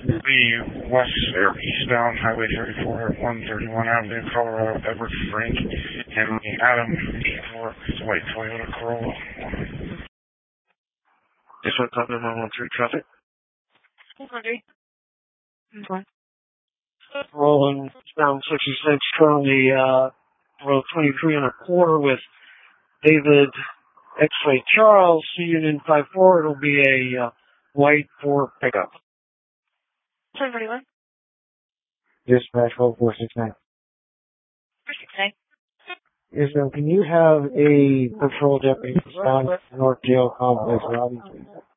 The west or eastbound Highway 34 at 131 Avenue, Colorado, Edward Frank, and Adam 84, white Toyota Corolla. This one's under 113 traffic. Okay. Rolling down 66, currently road 23 and a quarter with David X-Ray Charles, Union 54. It'll be a white Ford pickup. 1031. Dispatch 469. 469. Yes, ma'am. Can you have a patrol deputy respond to North Jail Complex lobby, please?